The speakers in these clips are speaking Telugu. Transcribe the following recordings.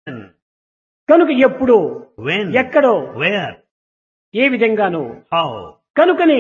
కనుక ఎప్పుడు when, ఎక్కడో where, ఏ విధంగానో how. కనుకనే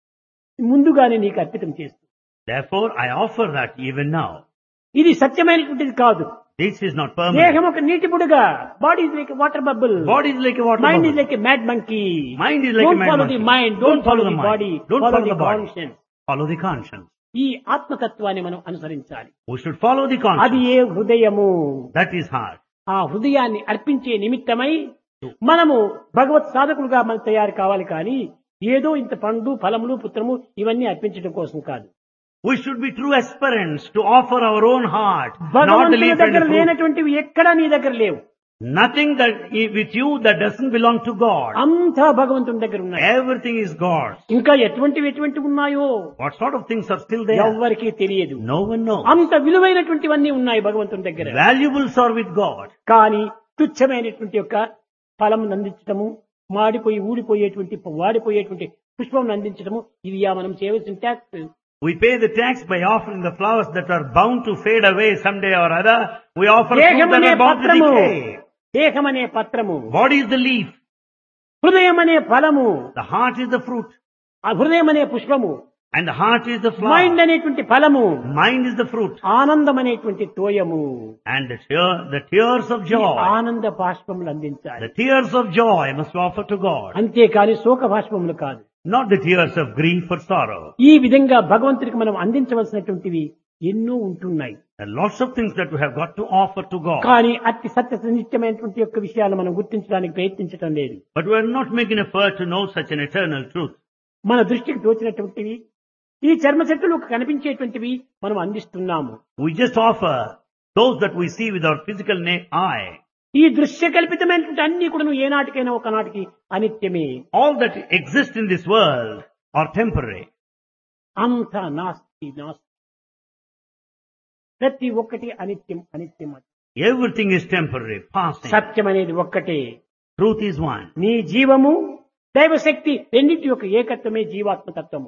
ముందుగానే నీకు అర్పితం చేస్తుంది. Therefore, I offer that even now. ఇది సత్యమైనటువంటిది కాదు. This is not permanent. దేహం ఒక నీటి బుడగా, body is like water bubble, Body is like a water mind is bubble. Like a mad monkey. Mind is like a don't mad follow the monkey. Mind, don't follow the mind. Body, Don't follow follow the the body. Conscience. Follow the conscience. ఈ ఆత్మతత్వాన్ని మనం అనుసరించాలి. We should follow the అది conscience. ఏ హృదయము. That is heart. ఆ హృదయాన్ని అర్పించే నిమిత్తమై మనము భగవత్ సాధకులుగా మనం తయారు కావాలి, కానీ ఏదో ఇంత పండ్లు ఫలములు పుత్రము ఇవన్నీ అర్పించడం కోసం కాదు. We should be true aspirants to offer our own heart, not the భగవంతుని leaf and దగ్గర the fruit. లేనటువంటివి ఎక్కడా నీ దగ్గర లేవు. Nothing that with you that doesn't belong to God. అంతా భగవంతుని దగ్గర ఉన్నాయి. Everything is God's. ఇంకా ఎటువంటి ఉన్నాయో What sort of things are still there? ఎవ్వరికీ తెలియదు. No one knows. అంత విలువైనటువంటివన్నీ ఉన్నాయి భగవంతుని దగ్గర. Valuables are with God. కానీ తుచ్చమైనటువంటి యొక్క ఫలం అందించటము, మాడిపోయి ఊడిపోయేటువంటి వాడిపోయేటువంటి పుష్పం అందించటము, ఇది మనం చేయవలసిన tax. We pay the tax by offering the flowers that are bound to fade away someday or other. We offer fruit that దేహమనే are bound to పత్రము, decay. దేహమనే పత్రము, Body is the leaf. హృదయమనే ఫలము, The heart is the fruit. ఆ హృదయమనే పుష్పము, And the heart is the mind flower. అనేటువంటి ఫలము, Mind is the fruit. ఆనందం అనేటువంటి తోయము. And the tears of ఈ joy. ఆనంద బాష్పములు అందించాలి. The tears of joy must offer to God. అంతేకాని శోక బాష్పములు కాదు. Not the tears of grief or sorrow. ఈ విధంగా భగవంతుడికి మనం అందించవలసినటువంటివి ఎన్నో ఉంటున్నాయి. There are lots of things that we have got to offer to God. కానీ అతి సత్య నిత్యమైనటువంటి యొక్క విషయాలు మనం గుర్తించడానికి ప్రయత్నించడం లేదు. But we are not making effort to know such an eternal truth. మన దృష్టికి తోచినటువంటివి, ఈ చర్మ చెట్టులు కనిపించేటువంటివి మనం అందిస్తున్నాము. We just offer those that we see with our physical eye. ఈ దృశ్య కల్పితమైనటువంటి అన్ని కూడా ఏనాటికైనా ఒకనాటికి అనిత్యమే. All that exist in this world are temporary. అంత నాస్తి నాస్తి, ప్రతి ఒక్కటి అనిత్యం అనిత్యం. Everything is temporary, passing. సత్యం అనేది ఒక్కటే. Truth is one. నీ జీవము దైవశక్తి రెండింటి యొక్క ఏకత్వమే జీవాత్మతత్వము.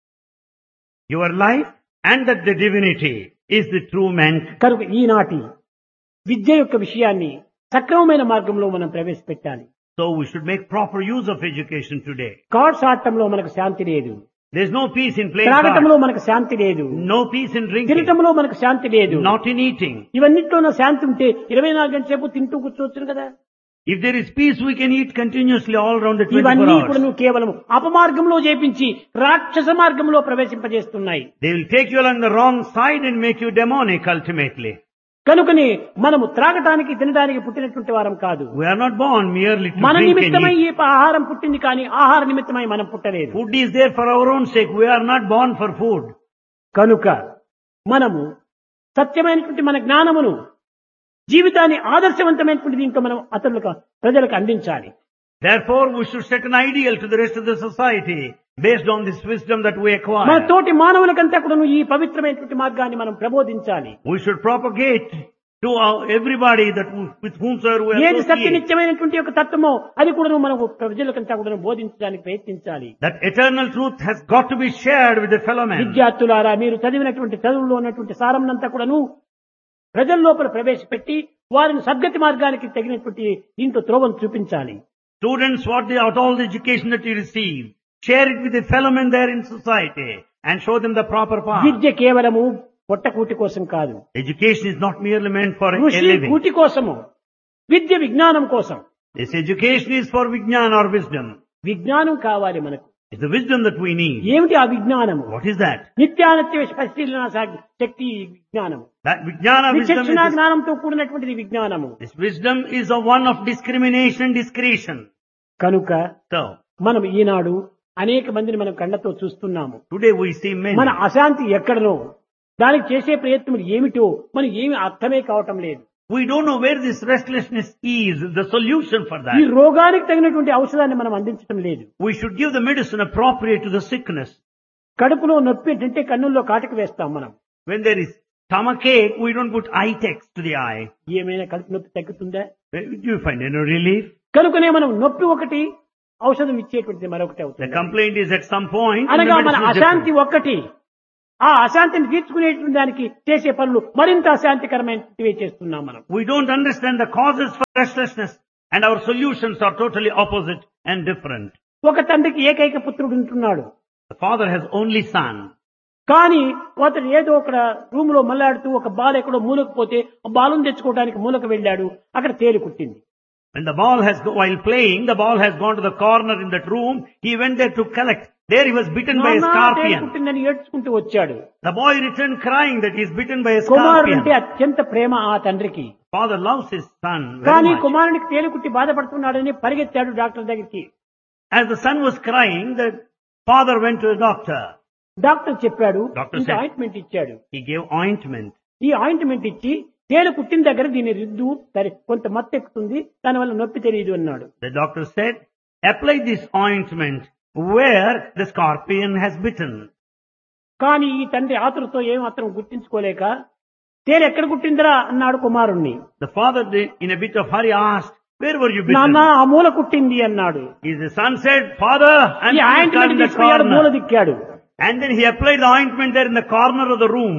Your life and that the divinity is the true man. కనుక ఈనాటి విద్య యొక్క విషయాన్ని సక్రమమైన మార్గంలో మనం ప్రవేశపెట్టాలి. So we should make proper use of education today. Cards ఆడటంలో మనకు శాంతి లేదు, There is no peace in playing త్రాగటంలో cards. మనకు శాంతి లేదు, No peace in drinking. తినటంలో మనకు శాంతి లేదు. Not in eating. ఇవన్నిట్లో శాంతి ఉంటే 24 గంటల సేపు తింటూ కూర్చోవచ్చు కదా. If there is peace, we can eat continuously all around the 24 ఇవన్నీ కూడా hours. నువ్వు కేవలం అపమార్గంలో చేపించి రాక్షస మార్గంలో ప్రవేశింపజేస్తున్నాయి. They will take you along the wrong side and make you demonic ultimately. కనుకని మనము త్రాగటానికి తినడానికి పుట్టినటువంటి వారం కాదు. We are not born merely to మన drink and నిమిత్తమై eat. ఈ ఆహారం పుట్టింది, కానీ ఆహార నిమిత్తమై మనం పుట్టలేదు. Food is there for our own sake. We are not born for food. కనుక మనము సత్యమైనటువంటి మన జ్ఞానమును, జీవితాన్ని ఆదర్శవంతమైనటువంటిది ఇంకా మనం ప్రజలకు అందించాలి. Therefore, we should set an ideal to the rest of the society based on this wisdom that we మన acquire. తోటి మానవులకంతా కూడా ఈ పవిత్రమైనటువంటి మార్గాన్ని మనం ప్రబోధించాలి. We should propagate to everybody that with whomsoever we ఏది సత్య associate. నిత్యమైనటువంటి యొక్క తత్వమో అది కూడా మనం ప్రజలకంతా కూడా బోధించడానికి ప్రయత్నించాలి. That eternal truth has got to be shared with the fellow man. విద్యార్థులారా, మీరు చదివినటువంటి చదువులో ఉన్నటువంటి సారంనంతా కూడాను ప్రజల లోపల ప్రవేశపెట్టి వారిని సద్గతి మార్గానికి తగినటువంటి దీంతో త్రోవను చూపించాలి. Students, all the education that you receive, share it with the fellow men there in society and show them the proper path. విద్య కేవలము పొట్టకూటి కోసం కాదు. Education is not merely meant for a కృషి living. కూటి కోసము, విద్య విజ్ఞానం కోసం. This education is for vijnana or wisdom. విజ్ఞానం కావాలి మనకు. It's the wisdom that we need. ఏమిటి ఆ విజ్ఞానము? What is that? నిత్యానిత్య పరిశీలన శక్తి విజ్ఞానము. That vijnana wisdom విచక్షణ is జ్ఞానంతో కూడినటువంటిది విజ్ఞానము. this wisdom is a one of discrimination, discretion. కనుక So, మనం ఈనాడు అనేక మందిని మనం కళ్ళతో చూస్తున్నాము. today we see many. మన అశాంతి ఎక్కడనో, దానికి చేసే ప్రయత్నం ఏమిటో మనకి ఏమి అర్థమే కావటం లేదు. We don't know where this restlessness is, the solution for ఈ that. రోగానికి తగినటువంటి ఔషధాన్ని మనం అందించడం లేదు. We should give the medicine appropriate to the sickness. కడుపులో నొప్పి అంటే కన్నుల్లో కాటిక వేస్తాం మనం. When there is stomachache, we don't put eye text to the eye. ఏమైనా కడుపు నొప్పి తగ్గుతుందా? Do you find any relief? కనుకనే మనం నొప్పి ఒకటి, ఔషధం ఇచ్చేటువంటిది మరొకటి The అవుతుంది. complaint is at some point. and the అనగా మన medicine is అశాంతి different. ఒక్కటి, ఆ అశాంతిని తీర్చుకునేటువంటి దానికి చేసే పనులు మరింత అశాంతికరమైనవి చేస్తున్నాం మనం. We don't understand the causes for restlessness, and our solutions are totally opposite and different. ఒక తండ్రికి ఏకైక పుత్రుడు ఉంటున్నాడు. The father has only son. కానీ అతడు ఏదో ఒక రూమ్ లో మల్లాడుతూ ఒక బాల్ ఎక్కడో మూలకు పోతే ఆ బాలును తెచ్చుకోవడానికి మూలకు వెళ్ళాడు. అక్కడ తేలు కుట్టింది. When the ball has, while playing, the ball has gone to the corner in that room. He went there to collect. There he was bitten by a తేలు scorpion. కుట్టిందని ఏడ్చుకుంటూ వచ్చాడు. The boy returned crying that he is bitten by a కుమారుడు అంటే scorpion. అత్యంత ప్రేమ ఆ తండ్రికి. Father loves his son కానీ very much. కుమారునికి తేలు కుట్టి బాధపడుతున్నాడని పరిగెత్తాడు డాక్టర్ దగ్గరికి. As the son was crying, the father went to the doctor. Doctor చెప్పాడు, Doctor ఇంత said- ఆయింట్మెంట్ ఇచ్చాడు. He gave ointment. ఈ ఆయింట్మెంట్ ఇచ్చి తేలు కుట్టిన దగ్గర దీన్ని రుద్దు కొంత మత్తెక్కుతుంది, దానివల్ల నొప్పి తెలియదు అన్నాడు. The doctor said, apply this ointment where the scorpion has bitten. కానీ ఈ తండ్రి ఆతురతో ఏం మాత్రం గుర్తించుకోలేక తేలు ఎక్కడ కుట్టిందిరా అన్నాడు కుమారుణ్ణి. The father, in a bit of hurry, asked, where were you నాన్న bitten? ఆ మూల కుట్టింది అన్నాడు. His son said, Father, ఈ I'm ఆయింట్మెంట్ in the తీసుకున్నాడు, మూల corner. దిక్కాడు. And then he applied the ointment there in the corner of the room.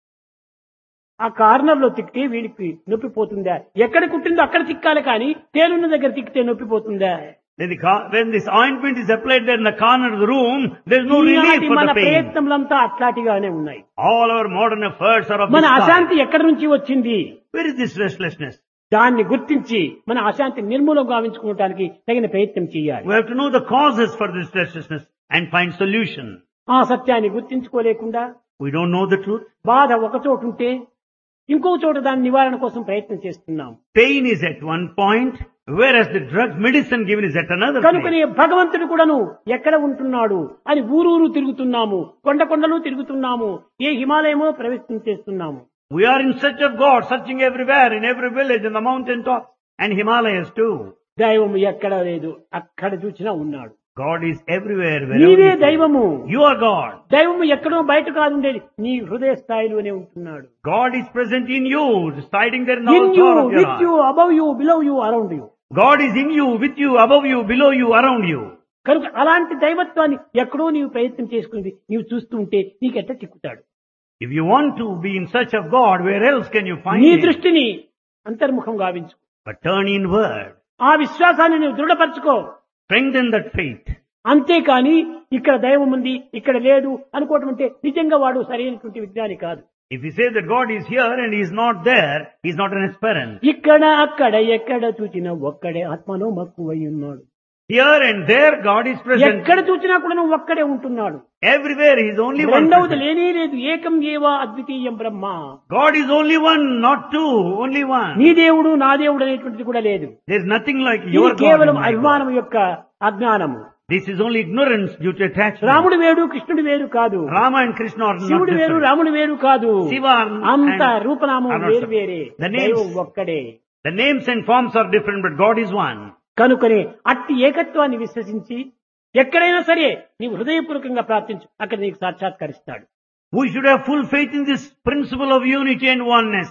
ఆ కార్నర్ లో తిక్కితే వీడికి నొప్పి పోతుందా? ఎక్కడ కుట్టిందో అక్కడ తిక్కాలి కానీ తేలున్న దగ్గర తిక్కితే నొప్పి పోతుందా? Then when this ointment is applied there in the corner of the room, there's no relief ఈనాటి for మన the pain. ప్రయత్నములంతా అట్లాంటిగానే ఉన్నాయి. All our modern efforts are of మన this kind. అశాంతి ఎక్కడి నుంచి వచ్చింది? Where is this restlessness? దాన్ని గుర్తించి మన అశాంతి నిర్మూలం గావించుకోవడానికి తగిన ప్రయత్నం చేయాలి. We have to know the causes for this restlessness and find solution. ఆ సత్యాన్ని గుర్తించుకోలేకుండా We don't know the truth. బాధ ఒక చోటు ఉంటే ఇంకో చోట దాని నివారణ కోసం ప్రయత్నం చేస్తున్నాం. Pain is at one point, whereas the drug medicine given is at another కనుకనే place. భగవంతుడు కూడాను ఎక్కడ ఉంటున్నాడు అని ఊరూరు తిరుగుతున్నాము, కొండలు తిరుగుతున్నాము, ఏ హిమాలయమో ప్రవేశం చేస్తున్నాము. We are in search of God, searching everywhere, in every village, in the mountain tops, and Himalayas too. దైవం ఎక్కడ లేదు, అక్కడ చూసినా ఉన్నాడు. God is everywhere, నీవే wherever you go. దైవము. You are God. దైవము ఎక్కడో బయట కాదు ఉండేది, నీ హృదయ స్థాయిలోనే ఉంటున్నాడు. God is present in you, residing there in the in you, core of your with you, heart. Above you, below you, around you. God is in you, with you, above you, below you, around you. కనుక అలాంటి దైవత్వాన్ని ఎక్కడో నీవు ప్రయత్నం చేసుకుని నీవు చూస్తూ ఉంటే నీకెట్ట చిక్కుతాడు? If you want to be in search of God, where else can you find నీ Him? దృష్టిని అంతర్ముఖం గావించు. But turn inward. ఆ విశ్వాసాన్ని నువ్వు దృఢపరచుకో. Strengthen that faith. అంతేకాని ఇక్కడ దైవం ఉంది ఇక్కడ లేదు అనుకోవటం అంటే నిజంగా వాడు సరైనటువంటి విజ్ఞాని కాదు. If you say that God is here and He is not there, He is not an aspirant. ఇక్కడ అక్కడ ఎక్కడ చూచినా ఒక్కడే ఆత్మలో మక్కువై ఉన్నాడు. Here and there, God is present. ఎక్కడ చూచినా కూడా నువ్వు ఒక్కడే ఉంటున్నాడు. Everywhere, He is only one. రెండవది present. లేనే లేదు, ఏకం ఏవా అద్వితీయం బ్రహ్మ. God is only one, not two, only one. నీ దేవుడు నా దేవుడు అనేటువంటిది కూడా లేదు. There is nothing like ఇది your God. కేవలం and my God. అభిమానం యొక్క అజ్ఞానము. This is only ignorance due to attachment. రాముడు వేరు కృష్ణుడు వేరు కాదు, Rama and Krishna are not శివుడు వేరు different. రాముడు వేరు కాదు, Shiva అంత and రూపనామం are not వేరు separate. వేరే, The names- దైవం ఒక్కడే. The names and forms are different, but God is one. కనుకనే అట్టి ఏకత్వాన్ని విశ్వసించి ఎక్కడైనా సరే నీవు హృదయపూర్వకంగా ప్రార్థించు, అక్కడ నీకు సాక్షాత్కరిస్తాడు. We should have full faith in this principle of unity and oneness.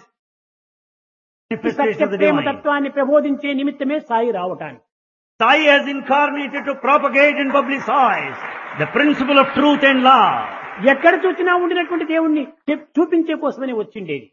Manifestation Satya of the Prema divine. తత్వాన్ని ప్రబోధించే నిమిత్తమే సాయి రావటానికి. Sai has incarnated to propagate and publicize the principle of truth and love. ఎక్కడ చూసినా ఉండినటువంటి దేవుణ్ణి చూపించే కోసమని వచ్చిండేది.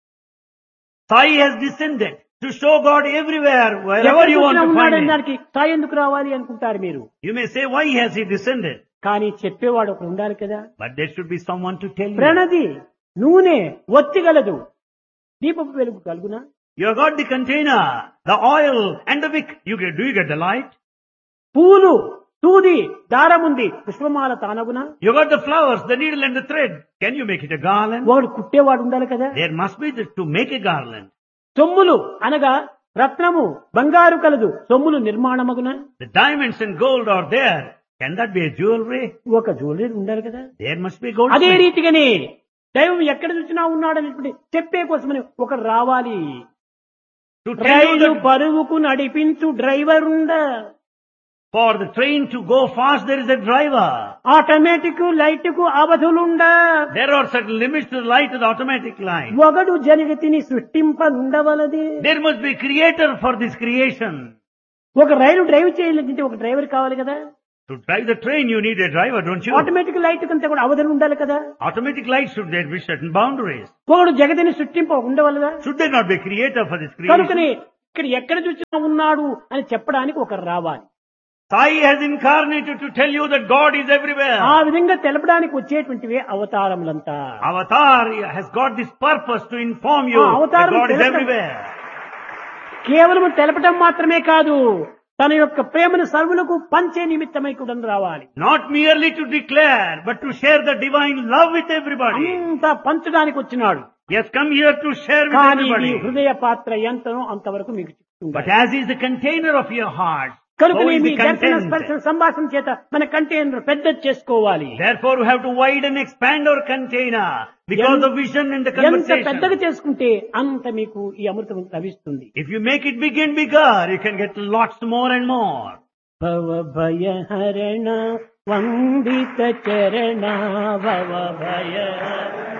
Sai has descended to show God everywhere, ఎక్కడ wherever you want చూసినా to find ఉన్నాడని Him. దానికి సాయి ఎందుకు రావాలి అనుకుంటారు మీరు. You may say, why has He descended? కానీ చెప్పేవాడు ఒకడు ఉండాలి కదా. But there should be someone to tell you. ప్రణది నూనె ఒత్తిగలదు, దీపపు వెలుగు కలుగునా? You have got the container, the oil and the wick. Do you get the light? పూలు సూది దారముంది, పుష్పమాల తానగునా? You got the flowers, the needle and the thread. Can you make it a garland? వాడు కుట్టేవాడు ఉండాలి కదా. There must be to make a garland. సొమ్ములు అనగా రత్నము బంగారు కలదు, సొమ్ములు నిర్మాణమగునా? The diamonds and gold are there. Can that be a jewelry? ఒక జ్యువెలరీ ఉండాలి కదా. There must be gold. అదే రీతిగానే దైవం ఎక్కడ చూసినా ఉన్నాడు అనేటువంటి చెప్పే కోసమని ఒకడు రావాలి. To tell you rail that పరుగుకు నడిపించు డ్రైవర్ ఉందా? for the train to go fast, there is a driver. Automatic light కు అవధులుండా? There are certain limits to the light of the automatic light. ఒకడు జగతిని సృష్టింపనుండవలదే. There must be a creator for this creation. ఒక రైలు డ్రైవ్ చేయాలంటే ఒక డ్రైవర్ కావాలి కదా. To drive the train, you need a driver, don't you? Automatic light కంటే కూడా అవధులు ఉండాలి కదా. Automatic lights, should there be certain boundaries? ఒకడు జగతిని సృష్టింప ఉండవలదా. Should there not be a creator for this creation? కనుకనే ఇక్కడ ఎక్కడ చూసినా ఉన్నాడు అని చెప్పడానికి ఒకరు రావాలి. Sai has incarnated to tell you that God is everywhere. ఆ విధంగా తెలపడానికి వచ్చేటువంటివే అవతారములంతా. Avatar has got this purpose to inform you that God is everywhere. కేవలం తెలపడం మాత్రమే కాదు, తన యొక్క ప్రేమను సర్వులకు పంచే నిమిత్తమై కూడా రావాలి. Not merely to declare, but to share the divine love with everybody. అంతా పంచడానికి వచ్చినాడు. He has come here to share with కానీ ఈ everybody. హృదయ పాత్ర ఎంతనో అంతవరకు మీకు చెప్తుంది. But as is the container of your heart, కనుక so is మీ the దర్శన content. స్పర్శన సంభాషణ చేత మన కంటైనర్ పెద్ద చేసుకోవాలి. Therefore, we have to widen, expand our container because of vision and the ఎంత పెద్దగా conversation. చేసుకుంటే అంత మీకు ఈ అమృతం లభిస్తుంది. If you make it big and bigger, you can get lots more and more. భవ భయ హరణ వందిత చరణ భవ భయ